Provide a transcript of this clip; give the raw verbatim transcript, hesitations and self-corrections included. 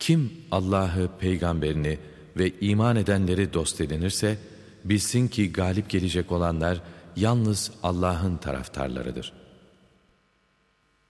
Kim Allah'ı, peygamberini ve iman edenleri dost edinirse, bilsin ki galip gelecek olanlar yalnız Allah'ın taraftarlarıdır.